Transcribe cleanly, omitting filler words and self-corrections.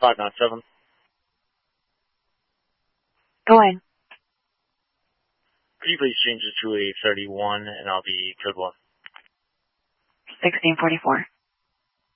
597. Go ahead. Could you please change it to a 31, and I'll be code 1. 1644.